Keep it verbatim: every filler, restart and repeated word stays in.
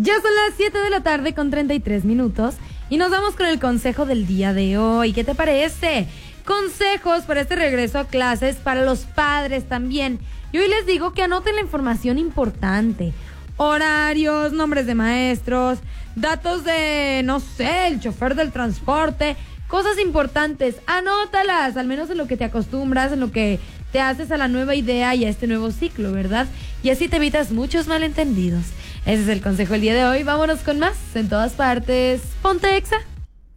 Ya son las siete de la tarde con treinta y tres minutos y nos vamos con el consejo del día de hoy. ¿Qué te parece? Consejos para este regreso a clases para los padres también. Y hoy les digo que anoten la información importante. Horarios, nombres de maestros, datos de, no sé, el chofer del transporte, cosas importantes. Anótalas, al menos en lo que te acostumbras, en lo que te haces a la nueva idea y a este nuevo ciclo, ¿verdad? Y así te evitas muchos malentendidos. Ese es el consejo del día de hoy. Vámonos con más en todas partes. Ponte Exa.